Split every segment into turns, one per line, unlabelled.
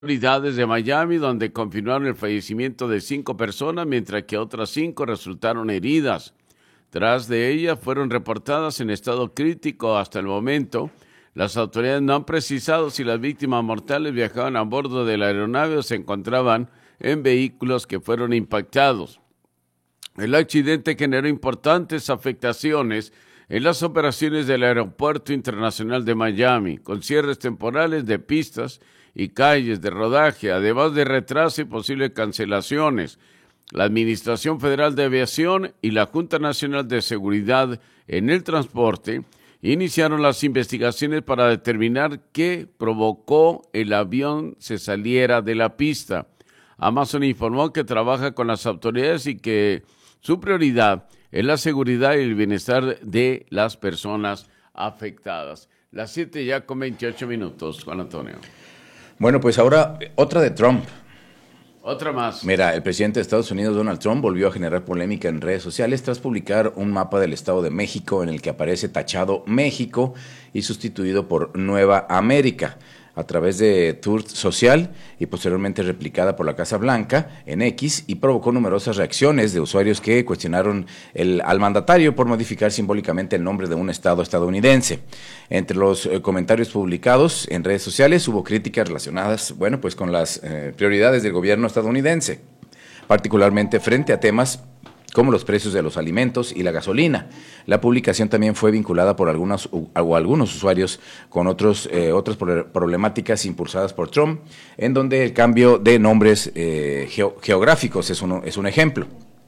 Autoridades de Miami, donde confirmaron el fallecimiento de 5 personas, mientras que otras 5 resultaron heridas. Tras de ellas fueron reportadas en estado crítico hasta el momento. Las autoridades no han precisado si las víctimas mortales viajaban a bordo de la aeronave o se encontraban en vehículos que fueron impactados. El accidente generó importantes afectaciones en las operaciones del Aeropuerto Internacional de Miami, con cierres temporales de pistas y calles de rodaje, además de retraso y posibles cancelaciones. La Administración Federal de Aviación y la Junta Nacional de Seguridad en el Transporte iniciaron las investigaciones para determinar qué provocó el avión se saliera de la pista. Amazon informó que trabaja con las autoridades y que su prioridad es la seguridad y el bienestar de las personas afectadas. Las 7 ya con 28 minutos, Juan Antonio.
Bueno, pues ahora otra de Trump.
Otra más.
Mira, el presidente de Estados Unidos, Donald Trump, volvió a generar polémica en redes sociales tras publicar un mapa del Estado de México en el que aparece tachado México y sustituido por Nueva América a través de Truth Social y posteriormente replicada por la Casa Blanca en X, y provocó numerosas reacciones de usuarios que cuestionaron al mandatario por modificar simbólicamente el nombre de un estado estadounidense. Entre los comentarios publicados en redes sociales hubo críticas relacionadas, pues con las prioridades del gobierno estadounidense, particularmente frente a temas como los precios de los alimentos y la gasolina. La publicación también fue vinculada por algunos usuarios con otras problemáticas impulsadas por Trump, en donde el cambio de nombres geográficos es un ejemplo.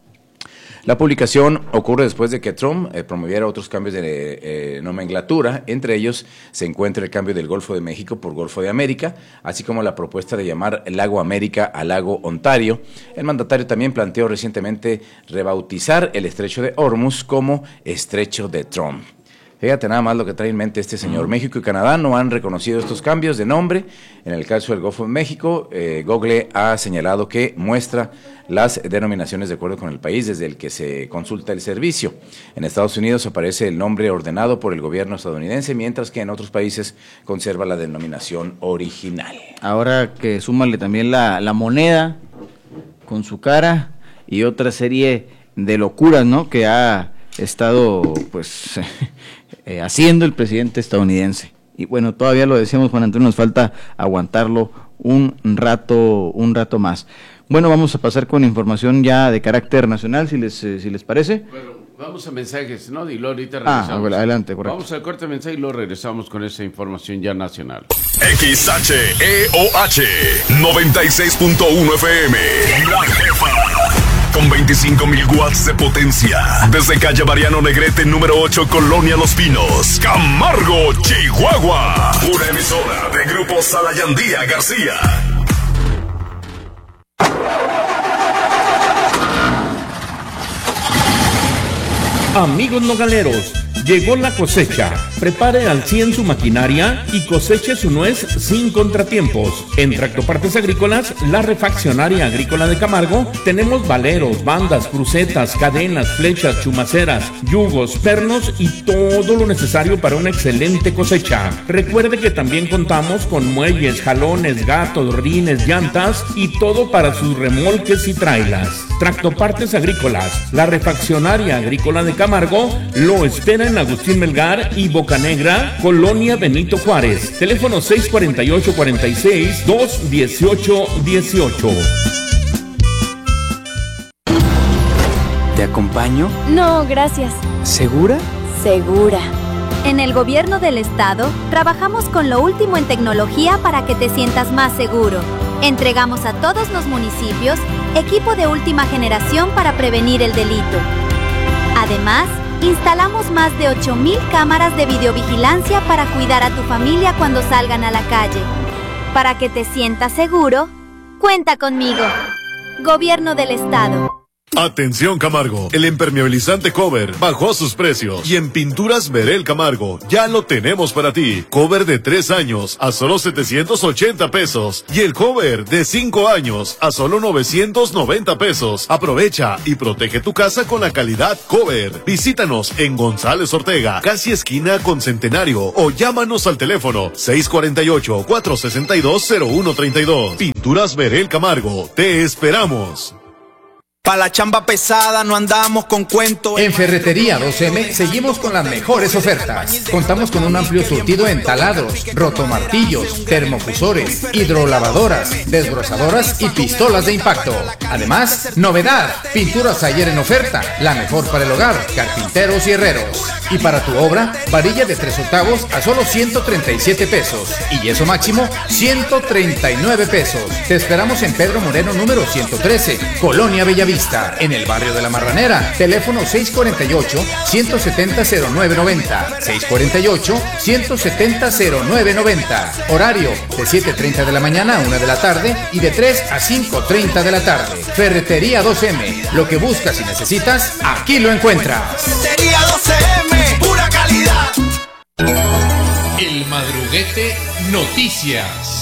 La publicación ocurre después de que Trump promoviera otros cambios de nomenclatura. Entre ellos se encuentra el cambio del Golfo de México por Golfo de América, así como la propuesta de llamar Lago América a Lago Ontario. El mandatario también planteó recientemente rebautizar el Estrecho de Hormuz como Estrecho de Trump. Fíjate nada más lo que trae en mente este señor. México y Canadá no han reconocido estos cambios de nombre. En el caso del Golfo de México, Google ha señalado que muestra las denominaciones de acuerdo con el país desde el que se consulta el servicio. En Estados Unidos aparece el nombre ordenado por el gobierno estadounidense, mientras que en otros países conserva la denominación original.
Ahora que súmale también la moneda con su cara y otra serie de locuras, ¿no?, que ha estado haciendo el presidente estadounidense. Y bueno, todavía lo decíamos, Juan Antonio, nos falta aguantarlo un rato más. Bueno, vamos a pasar con información ya de carácter nacional, si les parece.
Bueno, vamos a mensajes, ¿no? Y luego ahorita regresamos.
Bueno, adelante, correcto.
Vamos al corte de mensaje y luego regresamos con esa información ya nacional.
XHEOH 96.1 FM. La Jefa. Con 25,000 watts de potencia. Desde calle Mariano Negrete, número 8, Colonia Los Pinos, Camargo, Chihuahua. Una emisora de Grupo Salayandía García.
Amigos nogaleros, llegó la cosecha. Prepare al 100 su maquinaria y coseche su nuez sin contratiempos. En Tractopartes Agrícolas, la refaccionaria agrícola de Camargo, tenemos valeros, bandas, crucetas, cadenas, flechas, chumaceras, yugos, pernos y todo lo necesario para una excelente cosecha. Recuerde que también contamos con muelles, jalones, gatos, rines, llantas y todo para sus remolques y trailas. Tractopartes Agrícolas, la refaccionaria agrícola de Camargo, lo espera en Agustín Melgar y Bocanegra, Colonia Benito Juárez. Teléfono 648-46-218-18.
¿Te acompaño?
No, gracias.
¿Segura?
Segura. En el gobierno del estado, trabajamos con lo último en tecnología para que te sientas más seguro. Entregamos a todos los municipios equipo de última generación para prevenir el delito. Además, instalamos más de 8,000 cámaras de videovigilancia para cuidar a tu familia cuando salgan a la calle. Para que te sientas seguro, cuenta conmigo. Gobierno del Estado.
Atención Camargo, el impermeabilizante Cover bajó sus precios y en Pinturas Verel Camargo ya lo tenemos para ti. Cover de 3 años a solo 780 pesos y el cover de 5 años a solo 990 pesos. Aprovecha y protege tu casa con la calidad Cover. Visítanos en González Ortega, casi esquina con Centenario, o llámanos al teléfono 648-462-0132. Pinturas Verel Camargo, te esperamos.
Pa' la chamba pesada no andamos con cuentos.
En Ferretería 2M seguimos con las mejores ofertas. Contamos con un amplio surtido en taladros, rotomartillos, termofusores, hidrolavadoras, desbrozadoras y pistolas de impacto. Además, novedad, pinturas ayer en oferta, la mejor para el hogar, carpinteros y herreros. Y para tu obra, varilla de 3/8 a solo 137 pesos. Y yeso máximo, 139 pesos. Te esperamos en Pedro Moreno número 113, Colonia Bellavista, en el barrio de La Marranera. Teléfono 648-170-0990. 648-170-0990. Horario de 7:30 de la mañana a 1 de la tarde y de 3 a 5:30 de la tarde. Ferretería 2M. Lo que buscas y necesitas, aquí lo encuentras.
Ferretería 2M, pura calidad.
El Madruguete Noticias.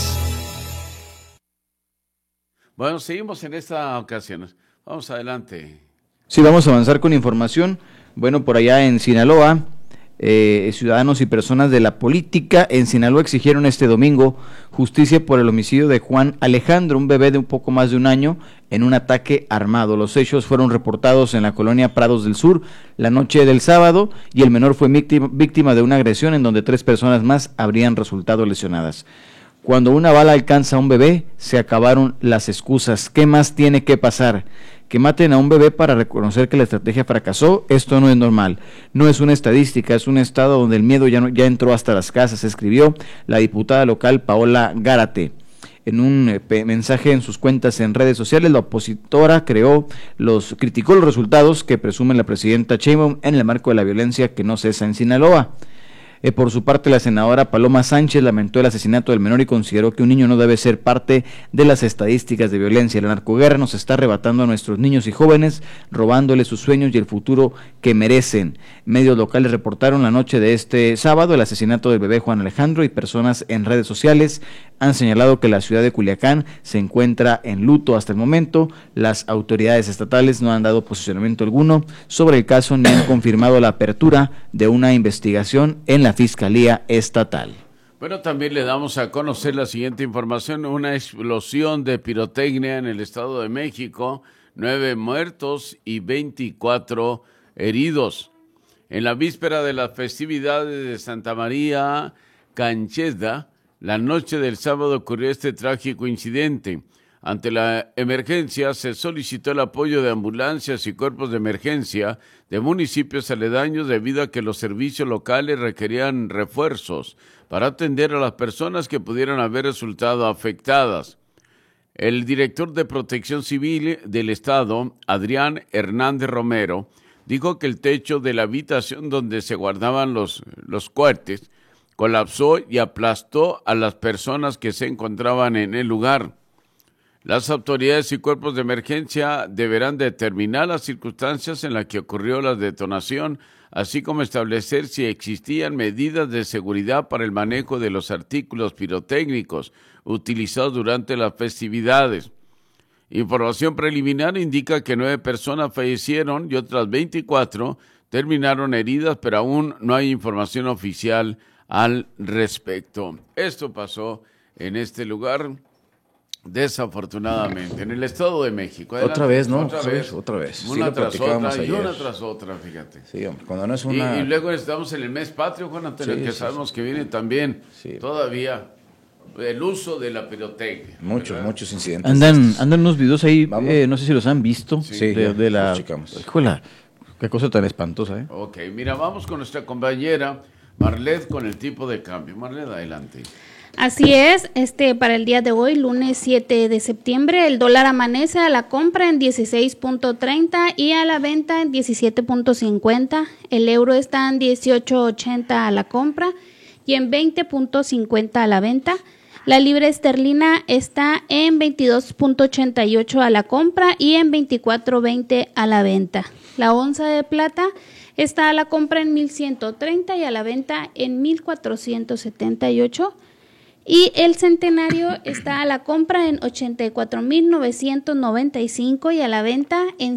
Bueno, seguimos en esta ocasión. Vamos adelante.
Sí, vamos a avanzar con información. Bueno, por allá en Sinaloa, ciudadanos y personas de la política en Sinaloa exigieron este domingo justicia por el homicidio de Juan Alejandro, un bebé de un poco más de un año, en un ataque armado. Los hechos fueron reportados en la colonia Prados del Sur la noche del sábado y el menor fue víctima de una agresión en donde 3 personas más habrían resultado lesionadas. Cuando una bala alcanza a un bebé, se acabaron las excusas. ¿Qué más tiene que pasar? Que maten a un bebé para reconocer que la estrategia fracasó. Esto no es normal. No es una estadística, es un estado donde el miedo ya entró hasta las casas, escribió la diputada local Paola Gárate. En un mensaje en sus cuentas en redes sociales, la opositora criticó los resultados que presume la presidenta Sheinbaum en el marco de la violencia que no cesa en Sinaloa. Por su parte, la senadora Paloma Sánchez lamentó el asesinato del menor y consideró que un niño no debe ser parte de las estadísticas de violencia. La narcoguerra nos está arrebatando a nuestros niños y jóvenes, robándoles sus sueños y el futuro que merecen. Medios locales reportaron la noche de este sábado el asesinato del bebé Juan Alejandro y personas en redes sociales han señalado que la ciudad de Culiacán se encuentra en luto hasta el momento. Las autoridades estatales no han dado posicionamiento alguno sobre el caso ni han confirmado la apertura de una investigación en la Fiscalía Estatal.
Bueno, también le damos a conocer la siguiente información: una explosión de pirotecnia en el Estado de México, 9 muertos y 24 heridos. En la víspera de las festividades de Santa María Cancheda, la noche del sábado ocurrió este trágico incidente. Ante la emergencia se solicitó el apoyo de ambulancias y cuerpos de emergencia de municipios aledaños debido a que los servicios locales requerían refuerzos para atender a las personas que pudieran haber resultado afectadas. El director de Protección Civil del Estado, Adrián Hernández Romero, dijo que el techo de la habitación donde se guardaban los cohetes colapsó y aplastó a las personas que se encontraban en el lugar. Las autoridades y cuerpos de emergencia deberán determinar las circunstancias en las que ocurrió la detonación, así como establecer si existían medidas de seguridad para el manejo de los artículos pirotécnicos utilizados durante las festividades. Información preliminar indica que 9 personas fallecieron y otras 24 terminaron heridas, pero aún no hay información oficial al respecto. Esto pasó en este lugar, desafortunadamente, en el Estado de México.
Adelante. Otra vez, ¿no?
Otra vez.
Una
Sí,
tras otra
y una tras otra, fíjate.
Sí, hombre, cuando no es una...
Y luego estamos en el mes patrio, Juan Antonio, que sabemos que viene también todavía el uso de la pirotecnia.
Muchos incidentes.
Andan unos videos ahí, no sé si los han visto, de la...
Híjole,
qué cosa tan espantosa, ¿eh?
Ok, mira, vamos con nuestra compañera Marlet con el tipo de cambio. Marlet, adelante.
Así es, para el día de hoy, lunes 7 de septiembre, el dólar amanece a la compra en 16.30 y a la venta en 17.50. El euro está en 18.80 a la compra y en 20.50 a la venta. La libra esterlina está en 22.88 a la compra y en 24.20 a la venta. La onza de plata está a la compra en 1.130 y a la venta en 1.478. Y el centenario está a la compra en 84.995 y a la venta en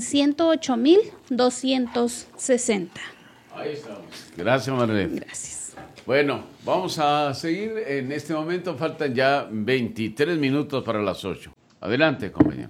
108.260.
Ahí estamos. Gracias, Marlene.
Gracias.
Bueno, vamos a seguir. En este momento faltan ya 23 minutos para las 8. Adelante, compañero.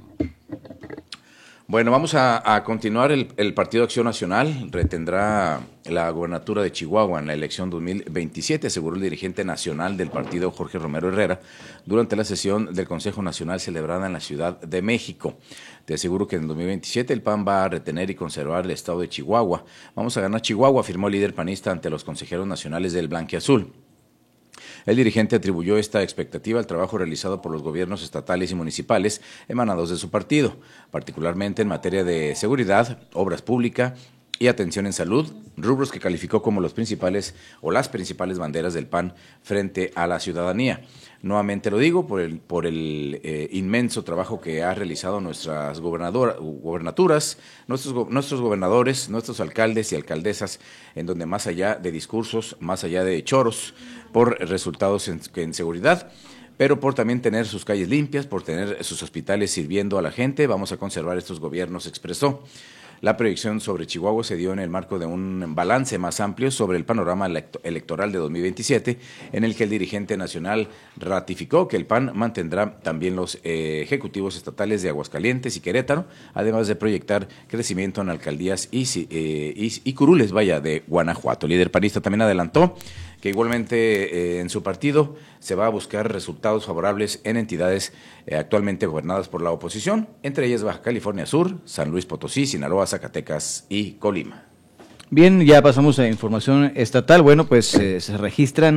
Bueno, vamos a continuar. El Partido Acción Nacional retendrá la gobernatura de Chihuahua en la elección 2027, aseguró el dirigente nacional del partido, Jorge Romero Herrera, durante la sesión del Consejo Nacional celebrada en la Ciudad de México. Te aseguro que en 2027 el PAN va a retener y conservar el estado de Chihuahua. Vamos a ganar Chihuahua, afirmó el líder panista ante los consejeros nacionales del Blanquiazul. El dirigente atribuyó esta expectativa al trabajo realizado por los gobiernos estatales y municipales emanados de su partido, particularmente en materia de seguridad, obras públicas y atención en salud, rubros que calificó como los principales o las principales banderas del PAN frente a la ciudadanía. Nuevamente lo digo por el inmenso trabajo que ha realizado nuestras gobernaturas, nuestros gobernadores, nuestros alcaldes y alcaldesas, en donde más allá de discursos, más allá de choros, por resultados en seguridad, pero por también tener sus calles limpias, por tener sus hospitales sirviendo a la gente, vamos a conservar estos gobiernos, expresó. La proyección sobre Chihuahua se dio en el marco de un balance más amplio sobre el panorama electoral de 2027, en el que el dirigente nacional ratificó que el PAN mantendrá también los ejecutivos estatales de Aguascalientes y Querétaro, además de proyectar crecimiento en alcaldías y curules, de Guanajuato. El líder panista también adelantó que igualmente en su partido se va a buscar resultados favorables en entidades actualmente gobernadas por la oposición, entre ellas Baja California Sur, San Luis Potosí, Sinaloa, Zacatecas y Colima.
Bien, ya pasamos a información estatal. Bueno, pues se registran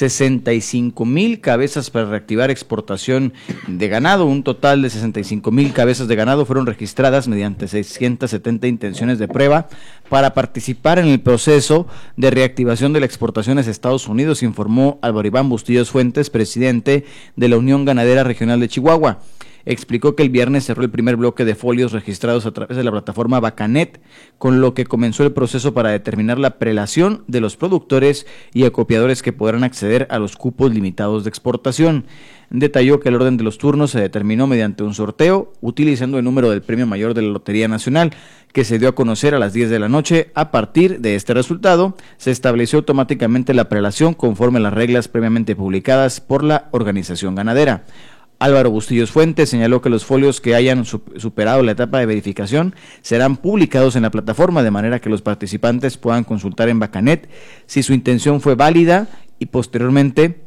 65,000 cabezas para reactivar exportación de ganado. Un total de 65,000 cabezas de ganado fueron registradas mediante 670 intenciones de prueba para participar en el proceso de reactivación de la exportación hacia Estados Unidos, informó Álvaro Iván Bustillos Fuentes, presidente de la Unión Ganadera Regional de Chihuahua. Explicó que el viernes cerró el primer bloque de folios registrados a través de la plataforma Bacanet, con lo que comenzó el proceso para determinar la prelación de los productores y acopiadores que podrán acceder a los cupos limitados de exportación. Detalló que el orden de los turnos se determinó mediante un sorteo, utilizando el número del premio mayor de la Lotería Nacional, que se dio a conocer a las 10 de la noche. A partir de este resultado, se estableció automáticamente la prelación conforme a las reglas previamente publicadas por la organización ganadera. Álvaro Bustillos Fuentes señaló que los folios que hayan superado la etapa de verificación serán publicados en la plataforma, de manera que los participantes puedan consultar en Bacanet si su intención fue válida y posteriormente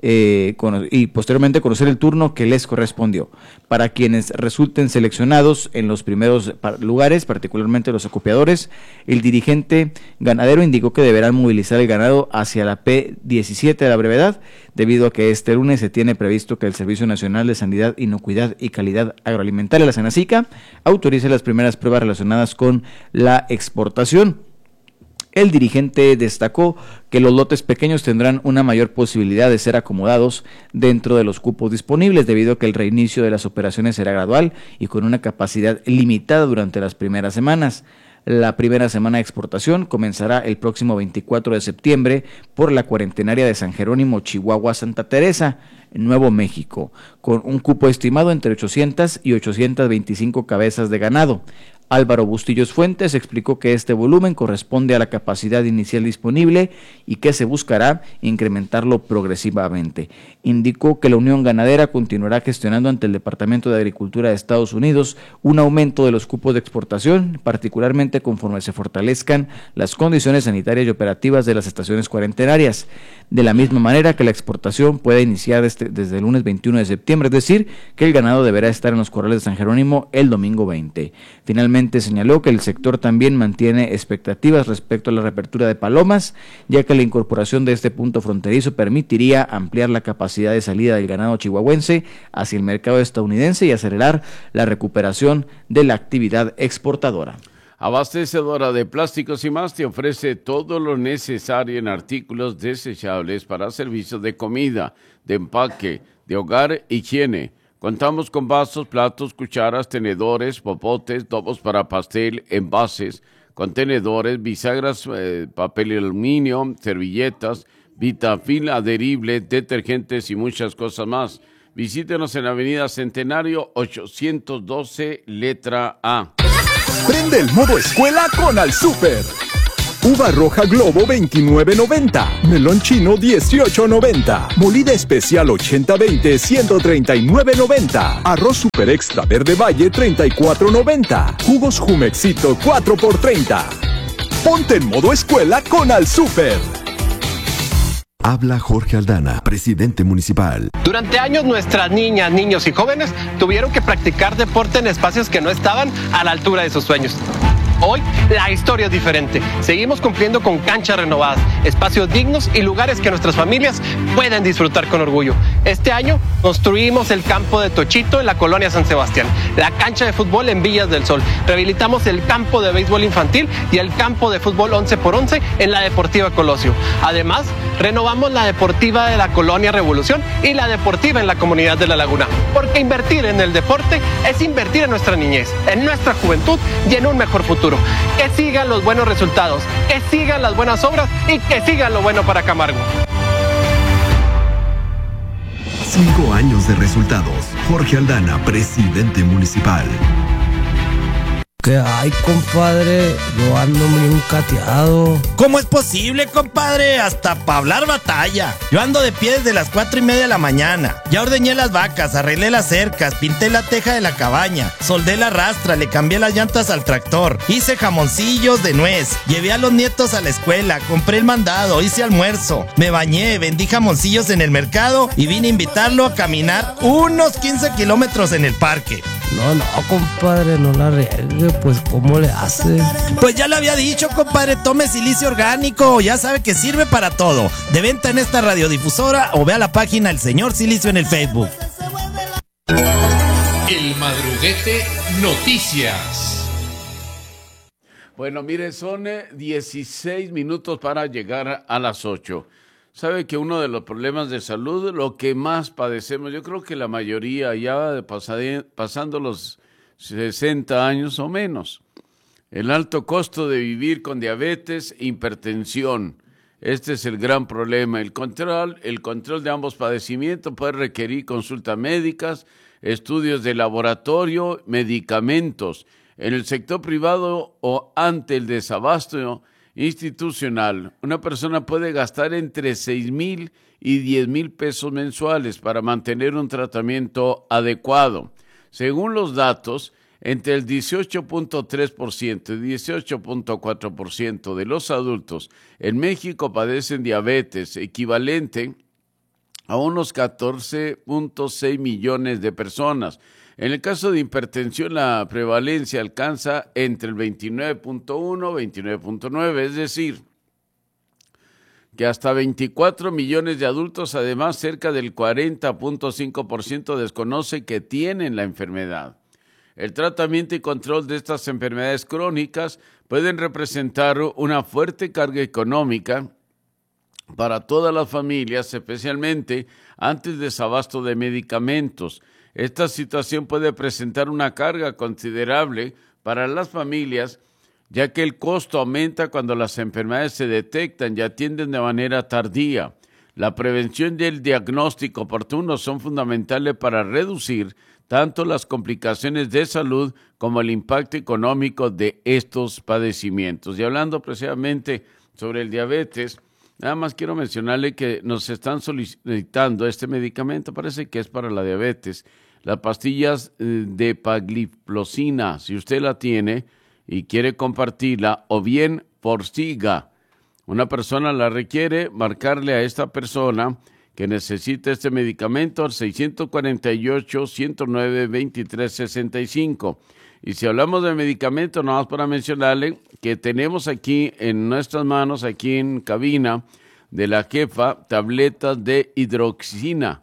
conocer el turno que les correspondió. Para quienes resulten seleccionados en los primeros lugares, particularmente los acopiadores, el dirigente ganadero indicó que deberán movilizar el ganado hacia la P17 a la brevedad, debido a que este lunes se tiene previsto que el Servicio Nacional de Sanidad, Inocuidad y Calidad Agroalimentaria, la SENACICA, autorice las primeras pruebas relacionadas con la exportación. El dirigente destacó que los lotes pequeños tendrán una mayor posibilidad de ser acomodados dentro de los cupos disponibles, debido a que el reinicio de las operaciones será gradual y con una capacidad limitada durante las primeras semanas. La primera semana de exportación comenzará el próximo 24 de septiembre por la cuarentenaria de San Jerónimo, Chihuahua, Santa Teresa, Nuevo México, con un cupo estimado entre 800 y 825 cabezas de ganado. Álvaro Bustillos Fuentes explicó que este volumen corresponde a la capacidad inicial disponible y que se buscará incrementarlo progresivamente. Indicó que la Unión Ganadera continuará gestionando ante el Departamento de Agricultura de Estados Unidos un aumento de los cupos de exportación, particularmente conforme se fortalezcan las condiciones sanitarias y operativas de las estaciones cuarentenarias. De la misma manera que la exportación puede iniciar desde el lunes 21 de septiembre, es decir, que el ganado deberá estar en los corrales de San Jerónimo el domingo 20. Finalmente, señaló que el sector también mantiene expectativas respecto a la reapertura de Palomas, ya que la incorporación de este punto fronterizo permitiría ampliar la capacidad de salida del ganado chihuahuense hacia el mercado estadounidense y acelerar la recuperación de la actividad exportadora.
Abastecedora de Plásticos y Más te ofrece todo lo necesario en artículos desechables para servicios de comida, de empaque, de hogar, higiene. Contamos con vasos, platos, cucharas, tenedores, popotes, topos para pastel, envases, contenedores, bisagras, papel y aluminio, servilletas, Vitafil adherible, detergentes y muchas cosas más. Visítenos en la Avenida Centenario 812, letra A.
Prende el modo escuela con Al Súper. Uva roja Globo 29.90, melón chino 18.90, molida especial 80-20 139.90, arroz super extra verde valle 34.90, jugos Jumexito 4x30. Ponte en modo escuela con Al Súper.
Habla Jorge Aldana, presidente municipal.
Durante años nuestras niñas, niños y jóvenes tuvieron que practicar deporte en espacios que no estaban a la altura de sus sueños. Hoy la historia es diferente. Seguimos cumpliendo con canchas renovadas, espacios dignos y lugares que nuestras familias pueden disfrutar con orgullo. Este año construimos el campo de Tochito en la colonia San Sebastián, la cancha de fútbol en Villas del Sol. Rehabilitamos el campo de béisbol infantil y el campo de fútbol 11x11 en la Deportiva Colosio. Además, renovamos la deportiva de la colonia Revolución y la deportiva en la comunidad de La Laguna. Porque invertir en el deporte es invertir en nuestra niñez, en nuestra juventud y en un mejor futuro. Que sigan los buenos resultados, que sigan las buenas obras y que sigan lo bueno para Camargo.
5 años de resultados. Jorge Aldana, presidente municipal.
¿Qué hay, compadre? Yo ando bien cateado.
¿Cómo es posible, compadre? Hasta para hablar batalla. Yo ando de pie desde las 4:30 de la mañana. Ya ordeñé las vacas, arreglé las cercas, pinté la teja de la cabaña, soldé la rastra, le cambié las llantas al tractor, hice jamoncillos de nuez, llevé a los nietos a la escuela, compré el mandado, hice almuerzo, me bañé, vendí jamoncillos en el mercado y vine a invitarlo a caminar unos 15 kilómetros en el parque.
No, compadre, no la riegue, pues ¿cómo le hace?
Pues ya le había dicho, compadre, tome silicio orgánico, ya sabe que sirve para todo. De venta en esta radiodifusora o vea la página El Señor Silicio en el Facebook.
El Madruguete Noticias.
Bueno, mire, son 16 minutos para llegar a las 8. Sabe que uno de los problemas de salud, lo que más padecemos, yo creo que la mayoría ya pasando los 60 años o menos, el alto costo de vivir con diabetes e hipertensión. Este es el gran problema. El control de ambos padecimientos puede requerir consultas médicas, estudios de laboratorio, medicamentos. En el sector privado o ante el desabasto institucional, una persona puede gastar entre 6,000 y 10,000 pesos mensuales para mantener un tratamiento adecuado. Según los datos, entre el 18.3% y 18.4% de los adultos en México padecen diabetes, equivalente a unos 14.6 millones de personas. En el caso de hipertensión, la prevalencia alcanza entre el 29.1 y 29.9, es decir, que hasta 24 millones de adultos, además cerca del 40.5% desconoce que tienen la enfermedad. El tratamiento y control de estas enfermedades crónicas pueden representar una fuerte carga económica para todas las familias, especialmente ante el desabasto de medicamentos. Esta situación puede presentar una carga considerable para las familias, ya que el costo aumenta cuando las enfermedades se detectan y atienden de manera tardía. La prevención y el diagnóstico oportuno son fundamentales para reducir tanto las complicaciones de salud como el impacto económico de estos padecimientos. Y hablando precisamente sobre el diabetes, nada más quiero mencionarle que nos están solicitando este medicamento, parece que es para la diabetes, las pastillas de pagliflozina, si usted la tiene y quiere compartirla, o bien Forxiga. Una persona la requiere, marcarle a esta persona que necesita este medicamento al 648-109-2365. Y si hablamos de medicamento, nada más para mencionarle que tenemos aquí en nuestras manos, aquí en cabina de la jefa, tabletas de hidroxicina,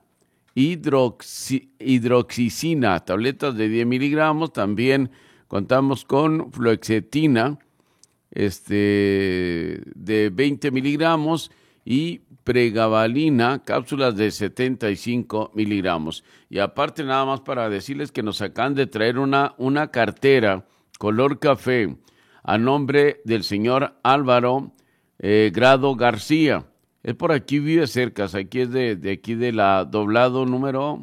tabletas de 10 miligramos. También contamos con fluoxetina de 20 miligramos y pregabalina, cápsulas de 75 miligramos. Y aparte, nada más para decirles que nos acaban de traer una cartera color café a nombre del señor Álvaro Grado García. Es por aquí, vive cerca, aquí es de aquí de la doblado número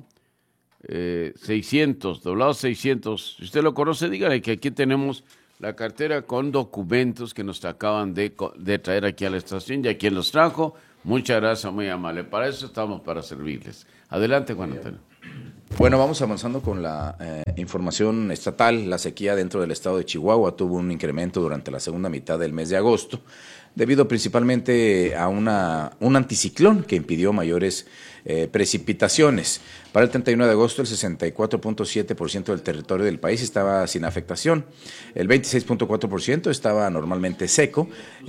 600, doblado 600. Si usted lo conoce, dígale que aquí tenemos la cartera con documentos que nos acaban de traer aquí a la estación, y a quien los trajo, muchas gracias, muy amable. Para eso estamos, para servirles. Adelante, Juan Antonio.
Bueno, vamos avanzando con la información estatal. La sequía dentro del estado de Chihuahua tuvo un incremento durante la segunda mitad del mes de agosto, debido principalmente a un anticiclón que impidió mayores precipitaciones. Para el 31 de agosto, el 64.7% del territorio del país estaba sin afectación, el 26.4% estaba normalmente seco,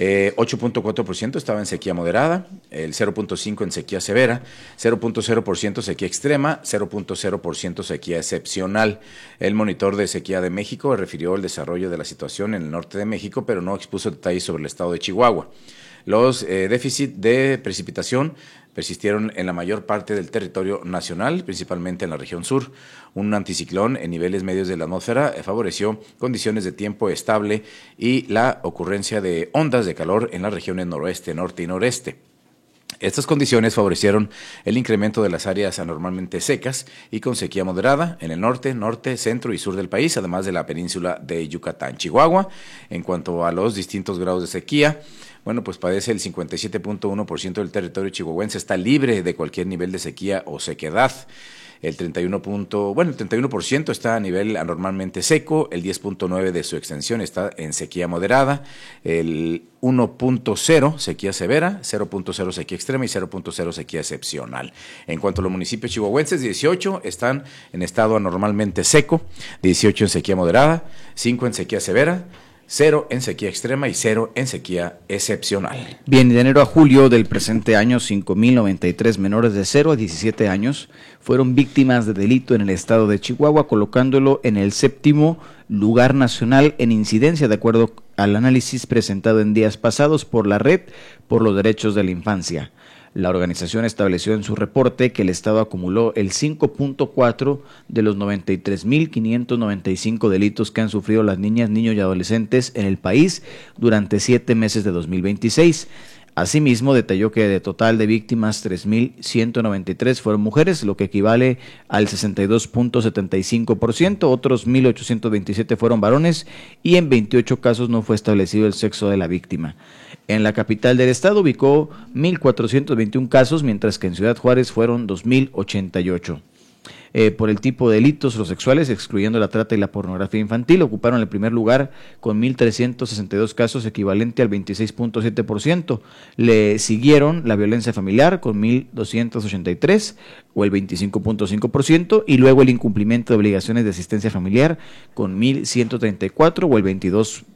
8.4% estaba en sequía moderada, el 0.5% en sequía severa, 0.0% sequía extrema, 0.0% sequía excepcional. El monitor de sequía de México refirió el desarrollo de la situación en el norte de México, pero no expuso detalles sobre el estado de Chihuahua. Los déficits de precipitación persistieron en la mayor parte del territorio nacional, principalmente en la región sur. Un anticiclón en niveles medios de la atmósfera favoreció condiciones de tiempo estable y la ocurrencia de ondas de calor en las regiones noroeste, norte y noreste. Estas condiciones favorecieron el incremento de las áreas anormalmente secas y con sequía moderada en el norte, centro y sur del país, además de la península de Yucatán. Chihuahua, en cuanto a los distintos grados de sequía, bueno, pues padece el 57.1% del territorio chihuahuense, está libre de cualquier nivel de sequía o sequedad. El 31% está a nivel anormalmente seco, el 10.9% de su extensión está en sequía moderada, el 1.0 sequía severa, 0.0 sequía extrema y 0.0 sequía excepcional. En cuanto a los municipios chihuahuenses, 18 están en estado anormalmente seco, 18 en sequía moderada, 5 en sequía severa, 0 en sequía extrema y 0 en sequía excepcional.
Bien, de enero a julio del presente año, 5.093 menores de 0 a 17 años fueron víctimas de delito en el estado de Chihuahua, colocándolo en el 7º lugar nacional en incidencia, de acuerdo al análisis presentado en días pasados por la Red por los Derechos de la Infancia. La organización estableció en su reporte que el Estado acumuló el 5.4 de los 93.595 delitos que han sufrido las niñas, niños y adolescentes en el país durante 7 meses de 2026. Asimismo, detalló que de total de víctimas, 3.193 fueron mujeres, lo que equivale al 62.75%, otros 1.827 fueron varones y en 28 casos no fue establecido el sexo de la víctima. En la capital del estado ubicó 1.421 casos, mientras que en Ciudad Juárez fueron 2.088. Por el tipo de delitos, los sexuales, excluyendo la trata y la pornografía infantil, ocuparon el primer lugar con 1.362 casos, equivalente al 26.7%. Le siguieron la violencia familiar con 1.283 o el 25.5%, y luego el incumplimiento de obligaciones de asistencia familiar con 1.134 o el 22%.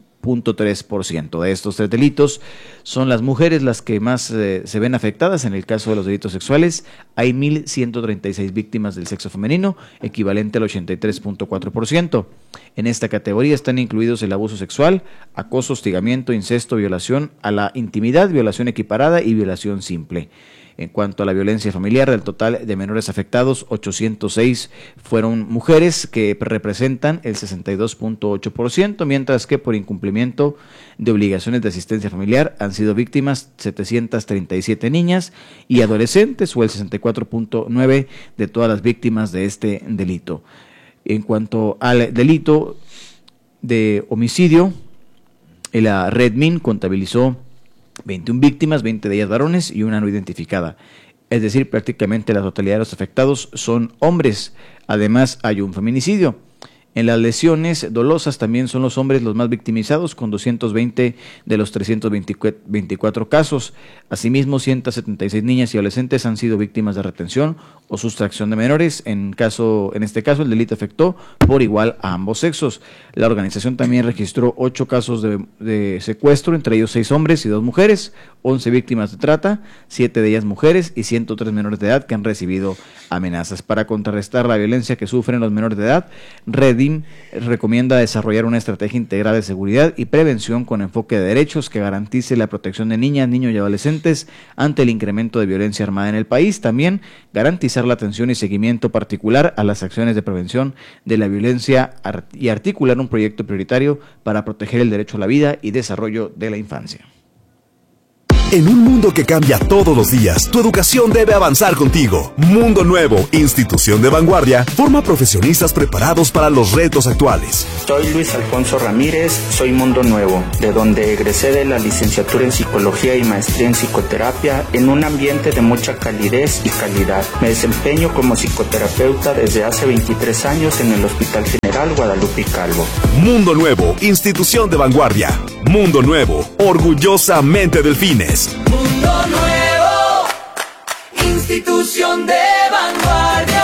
De estos 3 delitos son las mujeres las que más se ven afectadas. En el caso de los delitos sexuales hay 1.136 víctimas del sexo femenino, equivalente al 83.4%. En esta categoría están incluidos el abuso sexual, acoso, hostigamiento, incesto, violación a la intimidad, violación equiparada y violación simple. En cuanto a la violencia familiar, del total de menores afectados, 806 fueron mujeres, que representan el 62.8%, mientras que por incumplimiento de obligaciones de asistencia familiar han sido víctimas 737 niñas y adolescentes, o el 64.9% de todas las víctimas de este delito. En cuanto al delito de homicidio, la Red MIN contabilizó 21 víctimas, 20 de ellas varones y una no identificada. Es decir, prácticamente la totalidad de los afectados son hombres. Además, hay un feminicidio. En las lesiones dolosas también son los hombres los más victimizados, con 220 de los 324 casos. Asimismo, 176 niñas y adolescentes han sido víctimas de retención o sustracción de menores. En este caso, el delito afectó por igual a ambos sexos. La organización también registró 8 casos de secuestro, entre ellos 6 hombres y 2 mujeres, 11 víctimas de trata, 7 de ellas mujeres y 103 menores de edad que han recibido amenazas. Para contrarrestar la violencia que sufren los menores de edad, Red CONADIM recomienda desarrollar una estrategia integral de seguridad y prevención con enfoque de derechos que garantice la protección de niñas, niños y adolescentes ante el incremento de violencia armada en el país. También garantizar la atención y seguimiento particular a las acciones de prevención de la violencia y articular un proyecto prioritario para proteger el derecho a la vida y desarrollo de la infancia.
En un mundo que cambia todos los días, tu educación debe avanzar contigo. Mundo Nuevo, institución de vanguardia, forma profesionistas preparados para los retos actuales.
Soy Luis Alfonso Ramírez, soy Mundo Nuevo, de donde egresé de la licenciatura en Psicología y maestría en Psicoterapia en un ambiente de mucha calidez y calidad. Me desempeño como psicoterapeuta desde hace 23 años en el Hospital General Guadalupe Calvo.
Mundo Nuevo, institución de vanguardia. Mundo Nuevo, orgullosamente Delfines.
Mundo Nuevo, institución de vanguardia.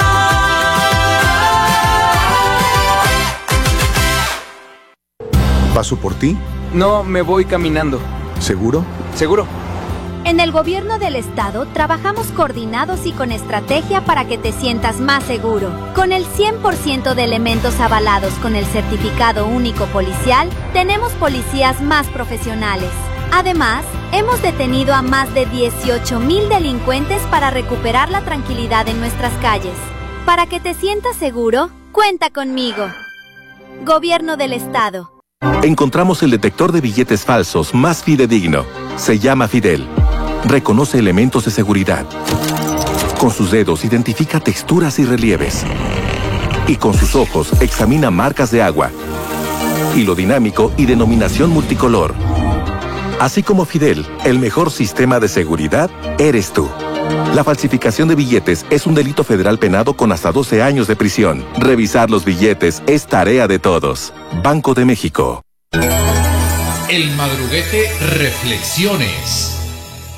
¿Paso por ti?
No, me voy caminando.
¿Seguro?
¿Seguro?
En el gobierno del estado trabajamos coordinados y con estrategia para que te sientas más seguro. Con el 100% de elementos avalados con el certificado único policial, tenemos policías más profesionales. Además, hemos detenido a más de 18,000 delincuentes para recuperar la tranquilidad en nuestras calles. Para que te sientas seguro, cuenta conmigo. Gobierno del Estado.
Encontramos el detector de billetes falsos más fidedigno. Se llama Fidel. Reconoce elementos de seguridad. Con sus dedos identifica texturas y relieves. Y con sus ojos examina marcas de agua. Hilo dinámico y denominación multicolor. Así como Fidel, el mejor sistema de seguridad eres tú. La falsificación de billetes es un delito federal penado con hasta 12 años de prisión. Revisar los billetes es tarea de todos. Banco de México.
El Madruguete Reflexiones.